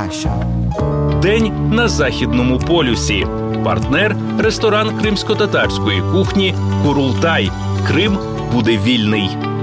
найкраща. День на Західному полюсі. Партнер – ресторан кримсько-татарської кухні «Курултай». Крим буде вільний.